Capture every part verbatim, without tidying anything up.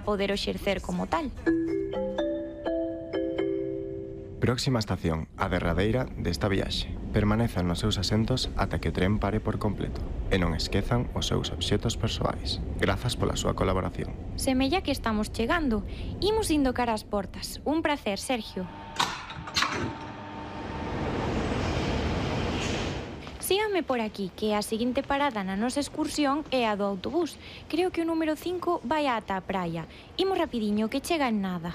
poder o exercer como tal. Próxima estación, a derradeira desta viaxe. Permanezan nos seus asentos ata que o tren pare por completo e non esquezan os seus obxetos persoais. Grazas pola súa colaboración. Semella que estamos chegando. Imos indo cara ás portas. Un prazer, Sergio. Síganme por aquí, que a seguinte parada na nosa excursión é a do autobús. Creo que o número cinco vai ata a praia. Imos rapidiño, que chega en nada.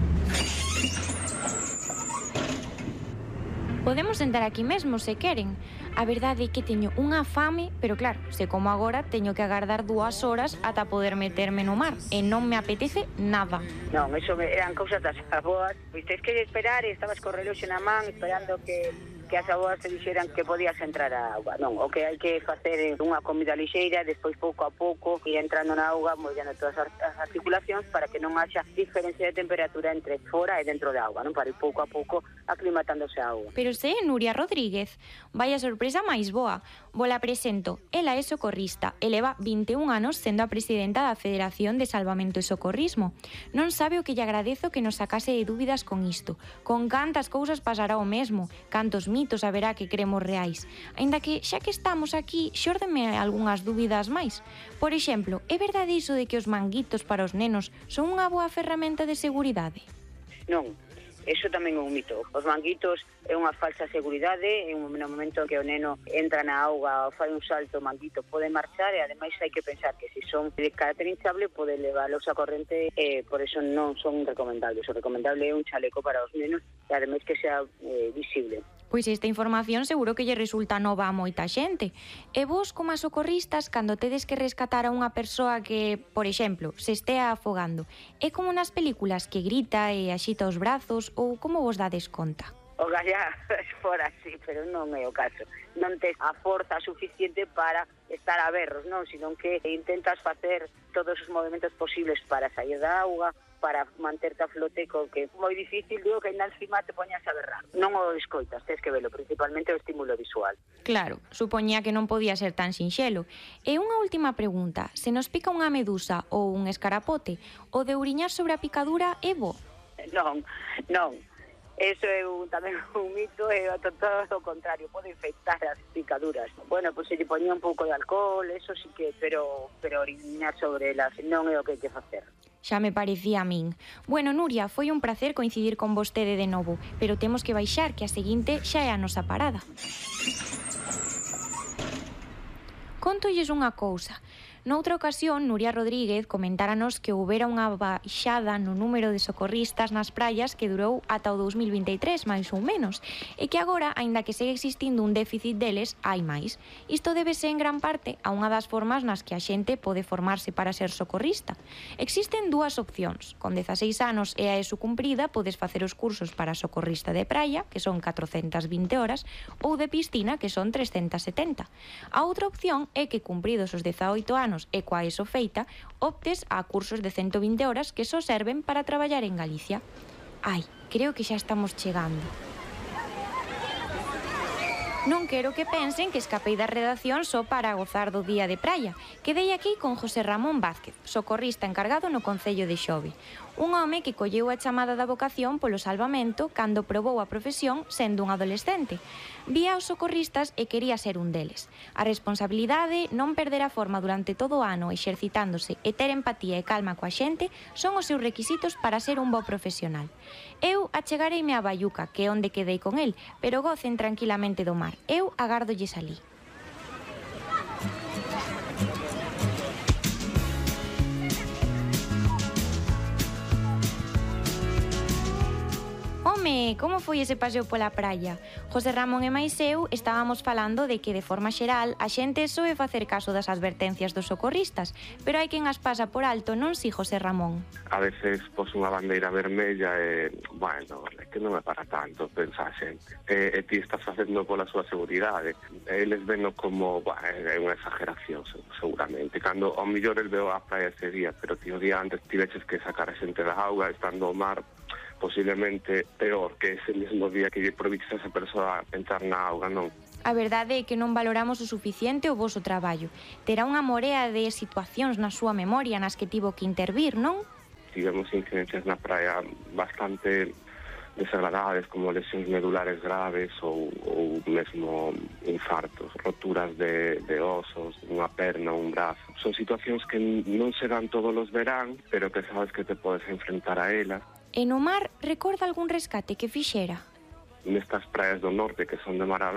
Podemos sentar aquí mesmo, se queren. A verdade é que teño unha fame, pero claro, se como agora, teño que agardar dúas horas ata poder meterme no mar, e non me apetece nada. Non, eso me, eran cousas das aboas. Pois tens que esperar e estabas co reloxo na man esperando que, que as aboas te dixeran que podías entrar á auga. Non, o que hai que facer é unha comida lixeira, despois pouco a pouco ir entrando na auga, mollando todas as articulacións para que non haxa diferencia de temperatura entre fora e dentro da auga, non? Para ir pouco a pouco aclimatándose a auga. Pero se é Nuria Rodríguez, vaya sorpresa máis boa. Vola presento. Ela é socorrista e leva vinte e un anos sendo a presidenta da Federación de Salvamento e Socorrismo. Non sabe o que lle agradezo que nos sacase de dúbidas con isto. Con cantas cousas pasará o mesmo, cantos mitos haberá que cremos reais. Aínda que, xa que estamos aquí, xórdeme algunhas dúbidas máis. Por exemplo, é verdade iso de que os manguitos para os nenos son unha boa ferramenta de seguridade? Non. Eso tamén é un mito. Os manguitos é unha falsa seguridade, en un momento que o neno entra na auga ou fai un salto, o manguito pode marchar e ademais hai que pensar que se son de carácter hinchable pode leválos a corrente e por eso non son recomendables. O recomendable é un chaleco para os nenos e ademais que sea eh, visible. Pois esta información seguro que lle resulta nova a moita xente. E vos, como a socorristas, cando tedes que rescatar a unha persoa que, por exemplo, se estea afogando, é como nas películas que grita e axita os brazos ou como vos dades conta? O gallá fora así, pero non é o caso. Non tes a forza suficiente para estar a berros, non? Sino que intentas facer todos os movimentos posibles para sair da auga, para manterte a flote, co que é moi difícil, digo que ainda encima te poñas a berrar. Non o escoitas, tens que velo, principalmente o estímulo visual. Claro, supoñía que non podía ser tan sinxelo. E unha última pregunta, se nos pica unha medusa ou un escarapote, o de uriñar sobre a picadura é bo? Non, non. Eso é un, tamén un mito e todo o contrario, pode infectar as picaduras. Bueno, pois se lle poñía un pouco de alcohol, eso sí que, pero pero orinar sobre elas non é o que hai que facer. Xa me parecía a min. Bueno, Nuria, foi un placer coincidir con vostede de novo, pero temos que baixar, que a seguinte xa é a nosa parada. Contolles unha cousa. Noutra ocasión, Nuria Rodríguez comentáranos que houbera unha baixada no número de socorristas nas praias que durou ata o dous mil vinte e tres, máis ou menos, e que agora, aínda que segue existindo un déficit deles, hai máis. Isto débese en gran parte a unha das formas nas que a xente pode formarse para ser socorrista. Existen dúas opcións. Con dezaseis anos e a ESO cumprida, podes facer os cursos para socorrista de praia, que son catrocentas vinte horas, ou de piscina, que son trescentas setenta. A outra opción é que, cumpridos os dezaoito anos e coa ESO feita, optes a cursos de ciento vinte horas que só serven para traballar en Galicia. Ai, creo que xa estamos chegando. Non quero que pensen que escapei da redacción só para gozar do día de praia. Quedei aquí con José Ramón Vázquez, socorrista encargado no Concello de Xove. Un home que colleu a chamada da vocación polo salvamento cando probou a profesión sendo un adolescente. Vía os socorristas e quería ser un deles. A responsabilidade, non perder a forma durante todo o ano exercitándose e ter empatía e calma coa xente son os seus requisitos para ser un bo profesional. Eu achegareime a Baiuca, que é onde quedei con el, pero gocen tranquilamente do mar. Eu agárdolles alí. Home, como foi ese paseo pola praia? José Ramón e máis eu estábamos falando de que, de forma xeral, a xente soe facer caso das advertencias dos socorristas, pero hai quen as pasa por alto, non si, José Ramón? A veces pos unha bandeira vermella e, bueno, é que non é para tanto, pensa a xente. E, e ti estás facendo pola súa seguridade. Eles veno como, bueno, é unha exageración, seguramente. Cando, ao millor, el veo a praia ese día, pero ti o día antes tiveches que sacar a xente da auga, estando ao mar, posiblemente peor que ese mesmo día que lle proviches a esa persoa entrar na auga, non? A verdade é que non valoramos o suficiente o voso traballo. Terá unha morea de situacións na súa memoria nas que tivo que intervir, non? tivemos incidencias na praia bastante desagradables, como lesións medulares graves ou, ou mesmo infartos, roturas de, de osos, unha perna, un brazo. Son situacións que non se dan todos os verán, pero que sabes que te podes enfrentar a elas. E no mar, recorda algún rescate que fixera? Nestas praias do norte, que son de mar